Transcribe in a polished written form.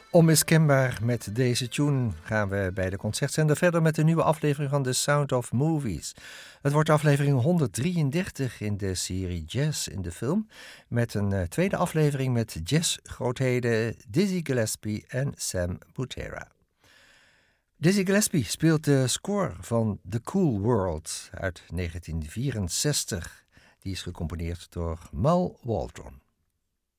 Onmiskenbaar met deze tune gaan we bij de concertzender verder met een nieuwe aflevering van The Sound of Movies. Het wordt aflevering 133 in de serie Jazz in de film, met een tweede aflevering met jazzgrootheden Dizzy Gillespie en Sam Butera. Dizzy Gillespie speelt de score van The Cool World uit 1964. Die is gecomponeerd door Mal Waldron.